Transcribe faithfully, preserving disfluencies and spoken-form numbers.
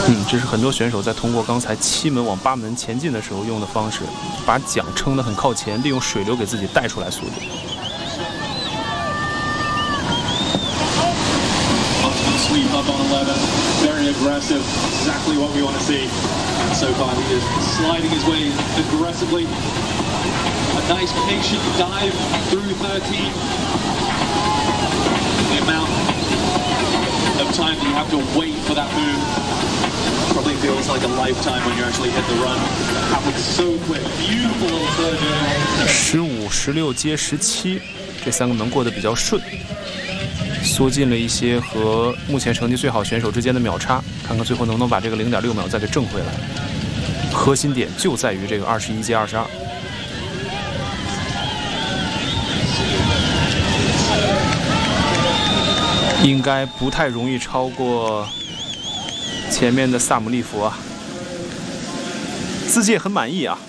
嗯，这是很多选手在通过刚才七门往八门前进的时候用的方式，把桨撑得很靠前，利用水流给自己带出来速度。 Sweep up on eleven, very aggressive, exactly what we want to see. And so far he is sliding his way aggressively. A nice patient dive through thirteen. The amount of time that you have to wait for that move probably feels like a lifetime when you actually hit the run. It happens so quick. Beautiful little third. 十五、十六接十七，这三个门过得比较顺。缩进了一些和目前成绩最好选手之间的秒差，看看最后能不能把这个零点六秒再给挣回来。核心点就在于这个二十一接二十二。应该不太容易超过前面的萨姆利弗啊，自己也很满意啊。